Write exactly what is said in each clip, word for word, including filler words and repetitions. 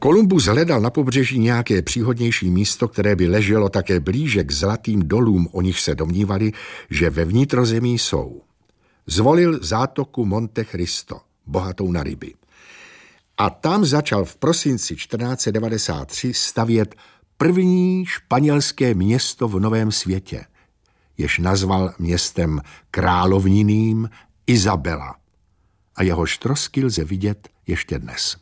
Kolumbus hledal na pobřeží nějaké příhodnější místo, které by leželo také blíže k zlatým dolům, o nich se domnívali, že ve vnitrozemí jsou. Zvolil zátoku Monte Cristo, bohatou na ryby. A tam začal v prosinci čtrnáct set devadesát tři stavět první španělské město v Novém světě, jež nazval městem královniným Isabela. A jehož trosky lze vidět ještě dnes.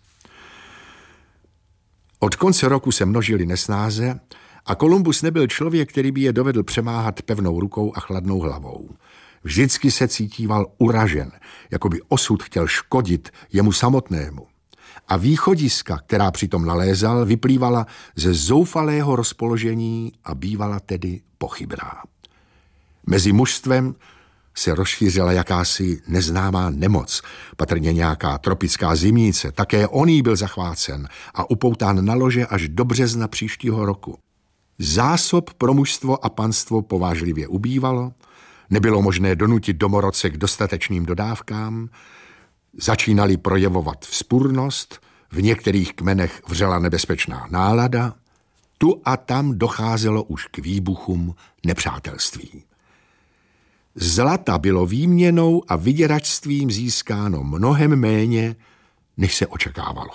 Od konce roku se množily nesnáze a Kolumbus nebyl člověk, který by je dovedl přemáhat pevnou rukou a chladnou hlavou. Vždycky se cítíval uražen, jako by osud chtěl škodit jemu samotnému. A východiska, která přitom nalézal, vyplývala ze zoufalého rozpoložení a bývala tedy pochybná. Mezi mužstvem se rozšířila jakási neznámá nemoc, patrně nějaká tropická zimnice. Také on jí byl zachvácen a upoután na lože až do března příštího roku. Zásob pro mužstvo a panstvo povážlivě ubývalo, nebylo možné donutit domorodce k dostatečným dodávkám, začínali projevovat vzpurnost, v některých kmenech vřela nebezpečná nálada, tu a tam docházelo už k výbuchům nepřátelství. Zlata bylo výměnou a vyděračstvím získáno mnohem méně, než se očekávalo.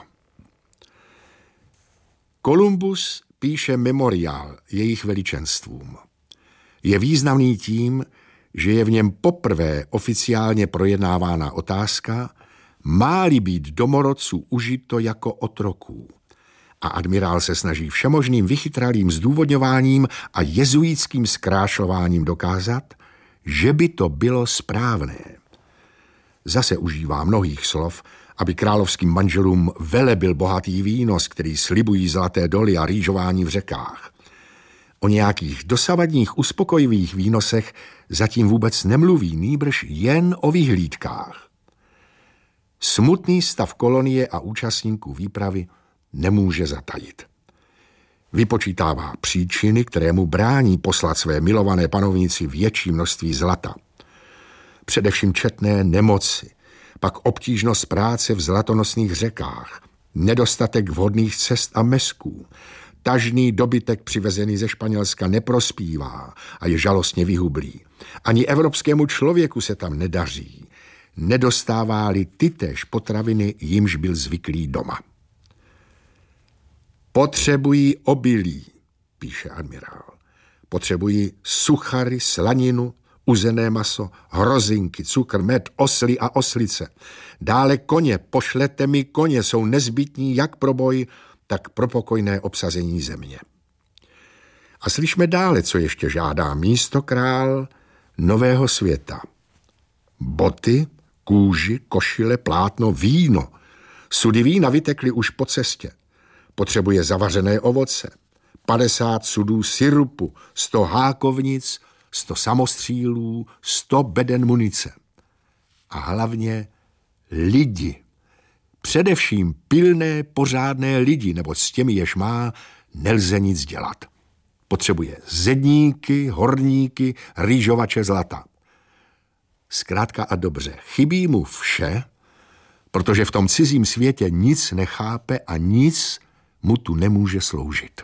Kolumbus píše memoriál jejich veličenstvům. Je významný tím, že je v něm poprvé oficiálně projednávána otázka, má-li být domorodců užito jako otroků. A admirál se snaží všemožným vychytralým zdůvodňováním a jezuitským zkrášlováním dokázat, že by to bylo správné. Zase užívá mnohých slov, aby královským manželům velebil bohatý výnos, který slibují zlaté doly a rýžování v řekách. O nějakých dosavadních uspokojivých výnosech zatím vůbec nemluví, nýbrž jen o vyhlídkách. Smutný stav kolonie a účastníků výpravy nemůže zatajit. Vypočítává příčiny, které mu brání poslat své milované panovnici větší množství zlata. Především četné nemoci, pak obtížnost práce v zlatonosných řekách, nedostatek vhodných cest a mesků, tažný dobytek přivezený ze Španělska neprospívá a je žalostně vyhublý. Ani evropskému člověku se tam nedaří, nedostává-li tytéž potraviny, jimž byl zvyklý doma. Potřebují obilí, píše admirál. Potřebují suchary, slaninu, uzené maso, hrozinky, cukr, med, osly a oslice. Dále koně, pošlete mi koně, jsou nezbytní jak pro boj, tak pro pokojné obsazení země. A slyšme dále, co ještě žádá místokrál Nového světa. Boty, kůži, košile, plátno, víno. Sudy vína vytekly už po cestě. Potřebuje zavařené ovoce, padesát sudů sirupu, sto hákovnic, sto samostřílů, sto beden munice. A hlavně lidi. Především pilné, pořádné lidi, nebo s těmi, jež má, nelze nic dělat. Potřebuje zedníky, horníky, rýžovače zlata. Zkrátka a dobře, chybí mu vše, protože v tom cizím světě nic nechápe a nic mu tu nemůže sloužit.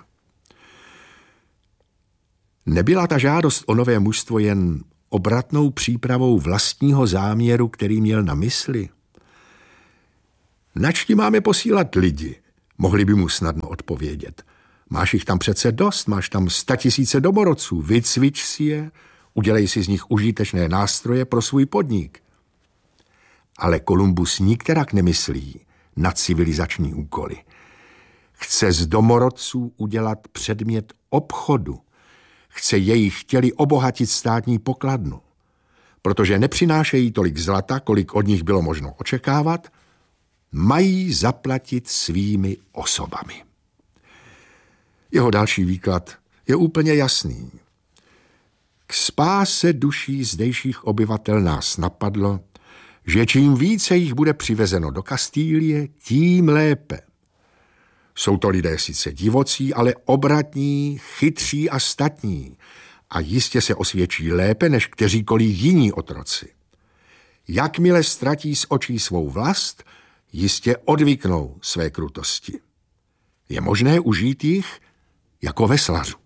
Nebyla ta žádost o nové mužstvo jen obratnou přípravou vlastního záměru, který měl na mysli? Nač ti máme posílat lidi? Mohli by mu snadno odpovědět. Máš jich tam přece dost, máš tam statisíce domorodců, vycvič si je, udělej si z nich užitečné nástroje pro svůj podnik. Ale Kolumbus nikterak nemyslí na civilizační úkoly. Chce z domorodců udělat předmět obchodu. Chce jejich chtěli obohatit státní pokladnu. Protože nepřinášejí tolik zlata, kolik od nich bylo možno očekávat, mají zaplatit svými osobami. Jeho další výklad je úplně jasný. K spáse duší zdejších obyvatel nás napadlo, že čím více jich bude přivezeno do Kastýlie, tím lépe. Jsou to lidé sice divocí, ale obratní, chytří a statní a jistě se osvědčí lépe než kteříkoliv jiní otroci. Jakmile ztratí z očí svou vlast, jistě odvyknou své krutosti. Je možné užít jich jako veslařů.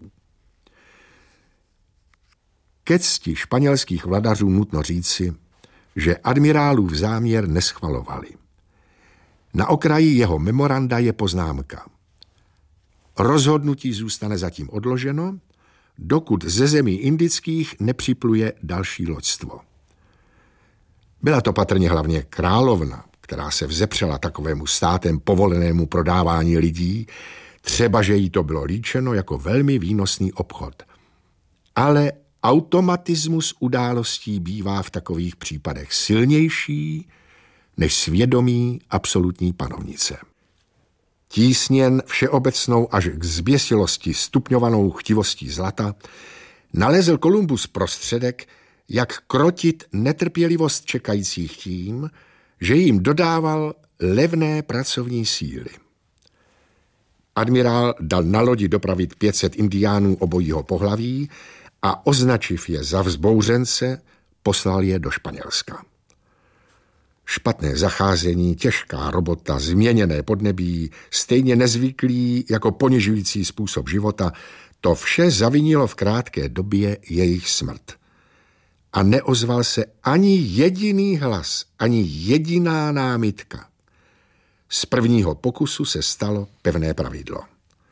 Ke cti španělských vladařů nutno říci, že admirálův záměr neschvalovali. Na okraji jeho memoranda je poznámka. Rozhodnutí zůstane zatím odloženo, dokud ze zemí indických nepřipluje další loďstvo. Byla to patrně hlavně královna, která se vzepřela takovému státem povolenému prodávání lidí, třeba že jí to bylo líčeno jako velmi výnosný obchod. Ale automatismus událostí bývá v takových případech silnější než svědomí absolutní panovnice. Tísněn všeobecnou až k zběsilosti stupňovanou chtivostí zlata, nalezl Kolumbus prostředek, jak krotit netrpělivost čekajících tím, že jim dodával levné pracovní síly. Admirál dal na lodi dopravit pět set indiánů obojího pohlaví a označiv je za vzbouřence, poslal je do Španělska. Špatné zacházení, těžká robota, změněné podnebí, stejně nezvyklý jako ponižující způsob života, to vše zavinilo v krátké době jejich smrt. A neozval se ani jediný hlas, ani jediná námitka. Z prvního pokusu se stalo pevné pravidlo.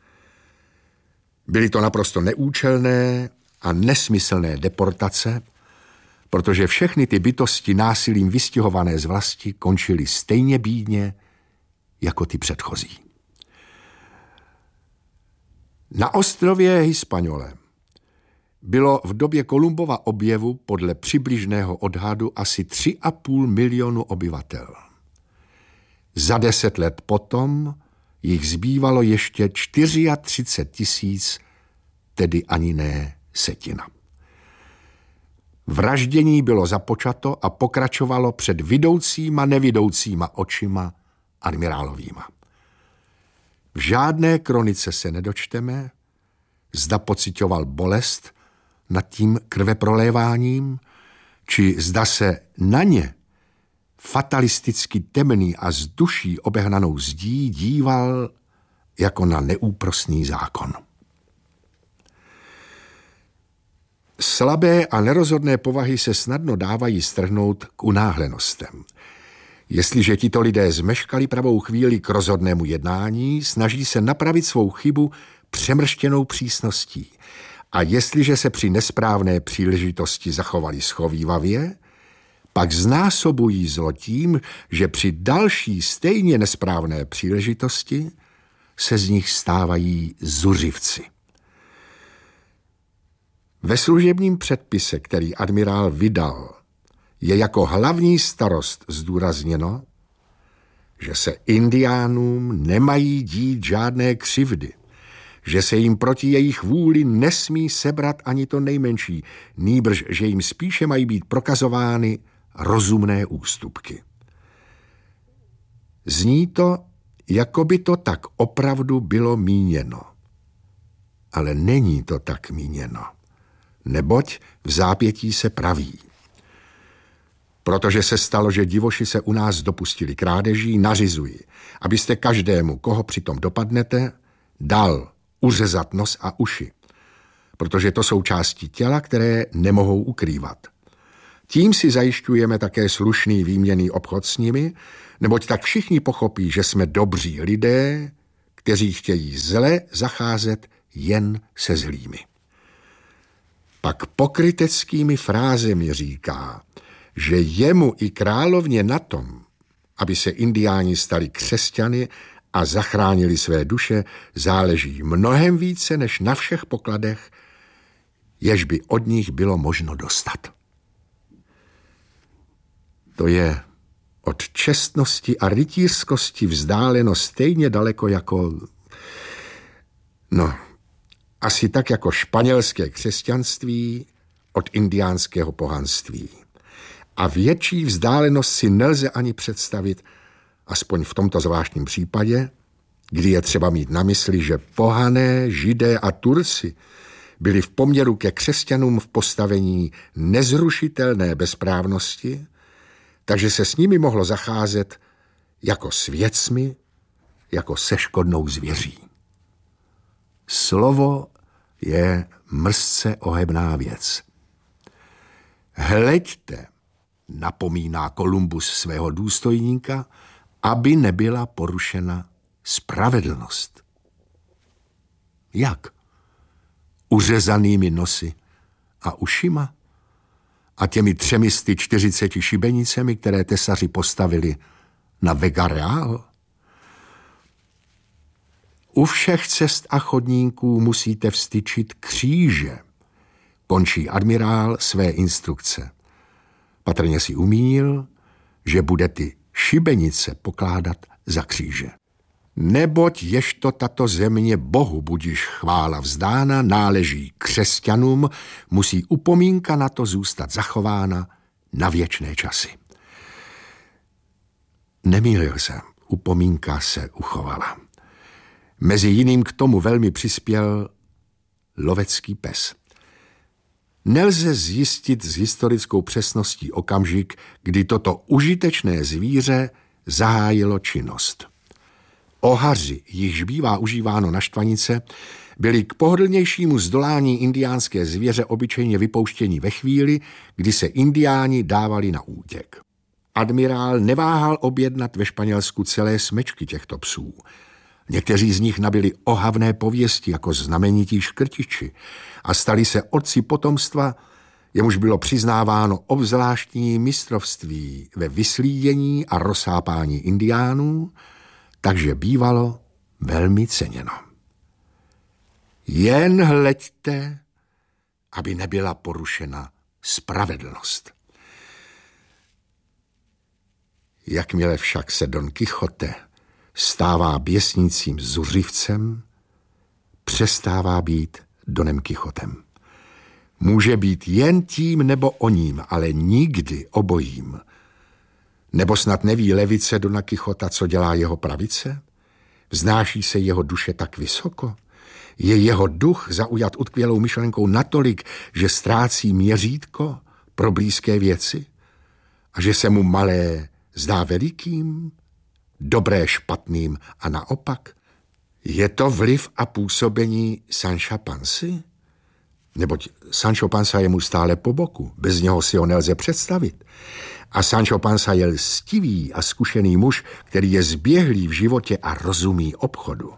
Byly to naprosto neúčelné a nesmyslné deportace, protože všechny ty bytosti násilím vystěhované z vlasti končily stejně bídně jako ty předchozí. Na ostrově Hispaniola bylo v době Kolumbova objevu podle přibližného odhadu asi tři a půl milionu obyvatel. Za deset let potom jich zbývalo ještě třicet čtyři tisíc, tedy ani ne setina. Vraždění bylo započato a pokračovalo před vidoucíma nevidoucíma očima admirálovýma. V žádné kronice se nedočteme, zda pociťoval bolest nad tím krveproléváním, či zda se na ně fatalisticky temný a z duší obehnanou zdí díval jako na neúprosný zákon. Slabé a nerozhodné povahy se snadno dávají strhnout k unáhlenostem. Jestliže tito lidé zmeškali pravou chvíli k rozhodnému jednání, snaží se napravit svou chybu přemrštěnou přísností. A jestliže se při nesprávné příležitosti zachovali schovívavě, pak znásobují zlo tím, že při další stejně nesprávné příležitosti se z nich stávají zuřivci. Ve služebním předpise, který admirál vydal, je jako hlavní starost zdůrazněno, že se indiánům nemají dít žádné křivdy, že se jim proti jejich vůli nesmí sebrat ani to nejmenší, nýbrž, že jim spíše mají být prokazovány rozumné ústupky. Zní to, jako by to tak opravdu bylo míněno. Ale není to tak míněno, neboť v zápětí se praví. Protože se stalo, že divoši se u nás dopustili krádeží, nařizuji, abyste každému, koho přitom dopadnete, dal uřezat nos a uši, protože to jsou části těla, které nemohou ukrývat. Tím si zajišťujeme také slušný výměnný obchod s nimi, neboť tak všichni pochopí, že jsme dobří lidé, kteří chtějí zle zacházet jen se zlými. Pak pokryteckými frázemi říká, že jemu i královně na tom, aby se indiáni stali křesťany a zachránili své duše, záleží mnohem více než na všech pokladech, jež by od nich bylo možno dostat. To je od čestnosti a rytířskosti vzdáleno stejně daleko jako, no, asi tak jako španělské křesťanství od indiánského pohanství. A větší vzdálenost si nelze ani představit, aspoň v tomto zvláštním případě, kdy je třeba mít na mysli, že pohané, židé a Turci byli v poměru ke křesťanům v postavení nezrušitelné bezprávnosti, takže se s nimi mohlo zacházet jako s věcmi, jako se škodnou zvěří. Slovo je mrzce ohebná věc. Hleďte, napomíná Kolumbus svého důstojníka, aby nebyla porušena spravedlnost. Jak? Uřezanými nosy a ušima? A těmi třemisty čtyřiceti šibenicemi, které tesaři postavili na Vega Real? U všech cest a chodníků musíte vstyčit kříže, končí admirál své instrukce. Patrně si umínil, že bude ty šibenice pokládat za kříže. Neboť ježto tato země Bohu budiž chvála vzdána, náleží křesťanům, musí upomínka na to zůstat zachována na věčné časy. Nemýlil se, upomínka se uchovala. Mezi jiným k tomu velmi přispěl lovecký pes. Nelze zjistit s historickou přesností okamžik, kdy toto užitečné zvíře zahájilo činnost. Ohaři, jichž bývá užíváno na štvanice, byli k pohodlnějšímu zdolání indiánské zvěře obyčejně vypouštěni ve chvíli, kdy se indiáni dávali na útěk. Admirál neváhal objednat ve Španělsku celé smečky těchto psů. Někteří z nich nabili ohavné pověsti jako znamenití škrtiči a stali se otci potomstva, jemuž bylo přiznáváno obzvláštní mistrovství ve vyslídění a rozsápání indiánů, takže bývalo velmi ceněno. Jen hleďte, aby nebyla porušena spravedlnost. Jakmile však se Don Quixote stává běsnícím zuřivcem, přestává být Donem Quixotem. Může být jen tím nebo oním, ale nikdy obojím. Nebo snad neví levice Dona Quixota, co dělá jeho pravice? Vznáší se jeho duše tak vysoko? Je jeho duch zaujat utkvělou myšlenkou natolik, že ztrácí měřítko pro blízké věci? A že se mu malé zdá velikým? Dobré špatným a naopak? Je to vliv a působení Sancha Pansy? Neboť Sancho Panza je mu stále po boku, bez něho si ho nelze představit. A Sancho Panza je lstivý a zkušený muž, který je zběhlý v životě a rozumí obchodu.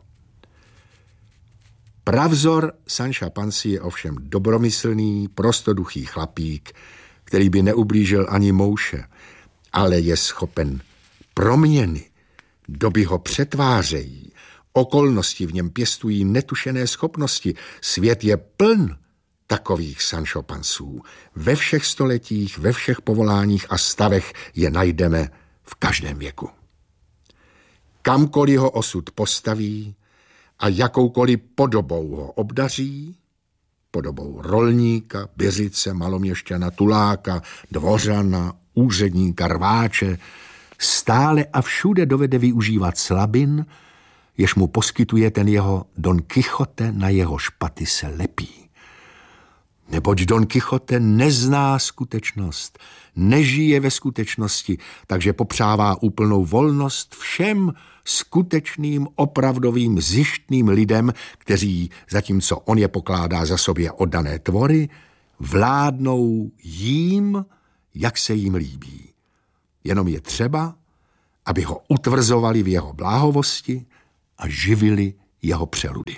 Pravzor Sancha Panzy je ovšem dobromyslný, prostoduchý chlapík, který by neublížil ani mouše, ale je schopen proměny, doby ho přetvářejí, okolnosti v něm pěstují netušené schopnosti, svět je pln takových Sancho Pansů. Ve všech stoletích, ve všech povoláních a stavech je najdeme v každém věku. Kamkoliv ho osud postaví a jakoukoliv podobou ho obdaří, podobou rolníka, byřice, maloměšťana, tuláka, dvořana, úředníka, rváče, stále a všude dovede využívat slabin, jež mu poskytuje ten jeho Don Quixote, na jeho špaty se lepí. Neboť Don Quixote nezná skutečnost, nežije ve skutečnosti, takže popřává úplnou volnost všem skutečným, opravdovým, zištným lidem, kteří, zatímco on je pokládá za sobě oddané tvory, vládnou jím, jak se jim líbí. Jenom je třeba, aby ho utvrzovali v jeho bláhovosti a živili jeho přeludy.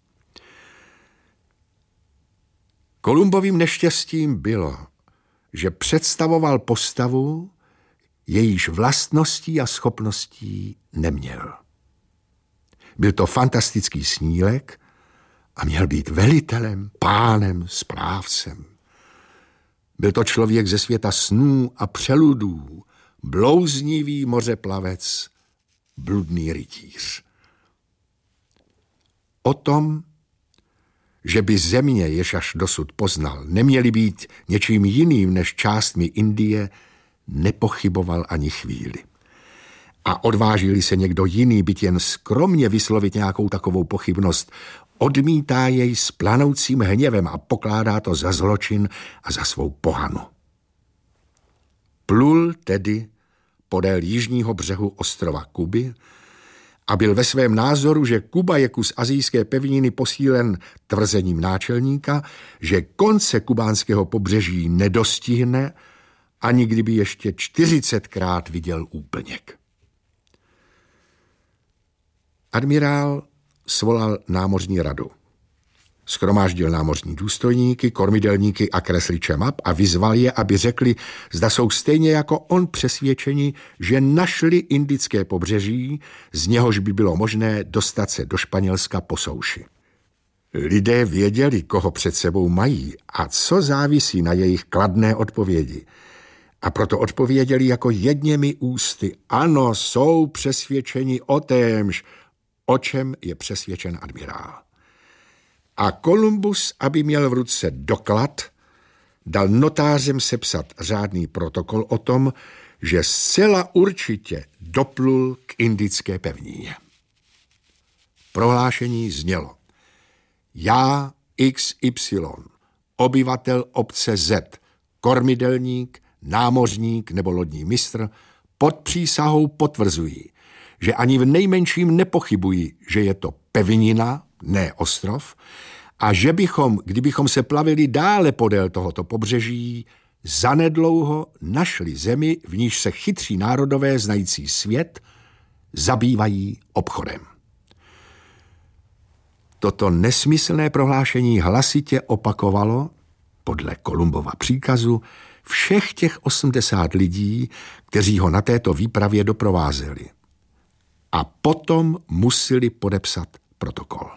Kolumbovým neštěstím bylo, že představoval postavu, jejíž vlastností a schopností neměl. Byl to fantastický snílek a měl být velitelem, pánem, správcem. Byl to člověk ze světa snů a přeludů, blouznivý mořeplavec, bludný rytíř. O tom, že by země, jež až dosud poznal, neměly být něčím jiným než částmi Indie, nepochyboval ani chvíli. A odvážili se někdo jiný, byť jen skromně vyslovit nějakou takovou pochybnost, odmítá jej s planoucím hněvem a pokládá to za zločin a za svou pohanu. Plul tedy podél jižního břehu ostrova Kuby a byl ve svém názoru, že Kuba je kus asijské pevniny posílen tvrzením náčelníka, že konce kubánského pobřeží nedostihne, ani kdyby ještě čtyřicetkrát viděl úplněk. Admirál svolal námořní radu. Shromáždil námořní důstojníky, kormidelníky a kresliče map a vyzval je, aby řekli, zda jsou stejně jako on přesvědčeni, že našli indické pobřeží, z něhož by bylo možné dostat se do Španělska po souši. Lidé věděli, koho před sebou mají a co závisí na jejich kladné odpovědi. A proto odpověděli jako jedněmi ústy. Ano, jsou přesvědčeni o témž, o čem je přesvědčen admirál. A Kolumbus, aby měl v ruce doklad, dal notářem sepsat řádný protokol o tom, že zcela určitě doplul k indické pevnině. Prohlášení znělo: já iks ypsilon, obyvatel obce Z, kormidelník, námořník nebo lodní mistr, pod přísahou potvrzují, že ani v nejmenším nepochybují, že je to pevnina, ne ostrov, a že bychom, kdybychom se plavili dále podél tohoto pobřeží, zanedlouho našli zemi, v níž se chytří národové znající svět zabývají obchodem. Toto nesmyslné prohlášení hlasitě opakovalo, podle Kolumbova příkazu, všech těch osmdesát lidí, kteří ho na této výpravě doprovázeli. A potom museli podepsat protokol.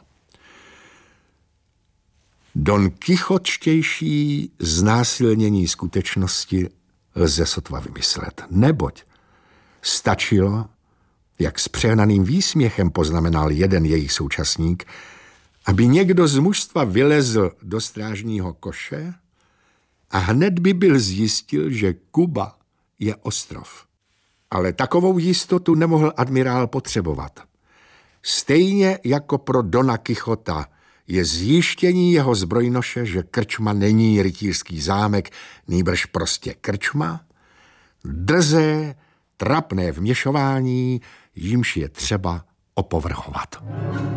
Don Kichotštější znásilnění skutečnosti lze sotva vymyslet, neboť stačilo, jak s přehnaným výsměchem poznamenal jeden jejich současník, aby někdo z mužstva vylezl do strážního koše a hned by byl zjistil, že Kuba je ostrov. Ale takovou jistotu nemohl admirál potřebovat. Stejně jako pro Dona Kichota je zjištění jeho zbrojnoše, že krčma není rytířský zámek, nýbrž prostě krčma, drzé, trapné vměšování, jímž je třeba opovrhovat.